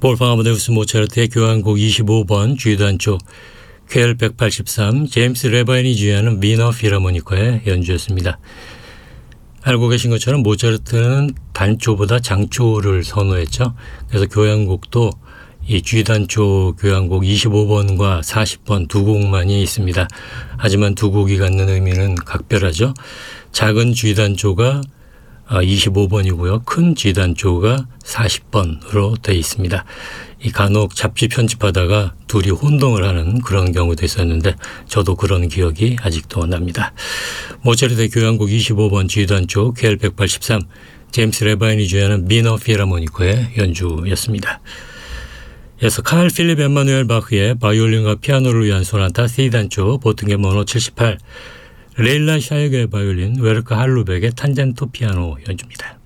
볼팡 아마데우스 모차르트의 교향곡 25번 G단조 퀘L 183 제임스 레바인이 지휘하는 위너 필하모니카의 연주였습니다. 알고 계신 것처럼 모차르트는 단조보다 장조를 선호했죠. 그래서 교향곡도 이 G단조 교향곡 25번과 40번 두 곡만이 있습니다. 하지만 두 곡이 갖는 의미는 각별하죠. 작은 G단조가 25번이고요. 큰 G단조가 40번으로 되어 있습니다. 이 간혹 잡지 편집하다가 둘이 혼동을 하는 그런 경우도 있었는데 저도 그런 기억이 아직도 납니다. 모차르트의 교향곡 25번 G단조 퀘L 183 제임스 레바인이 주연한 위너 필하모니카의 연주였습니다. 이어서 칼 필립 엠마누엘 바흐의 바이올린과 피아노를 위한 소나타 C단조 보통의 번호 78 레일라 샤이거의 바이올린, 웨르크 할루벡의 탄젠토 피아노 연주입니다.